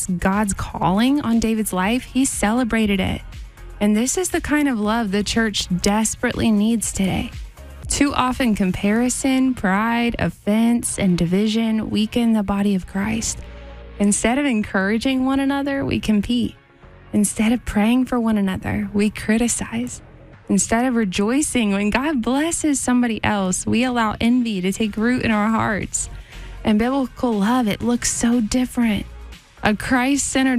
witnessed God's calling on David's life, he celebrated it. And this is the kind of love the church desperately needs today. Too often, comparison, pride, offense, and division weaken the body of Christ. Instead of encouraging one another, we compete. Instead of praying for one another, we criticize. Instead of rejoicing when God blesses somebody else, we allow envy to take root in our hearts. And biblical love, it looks so different. A Christ-centered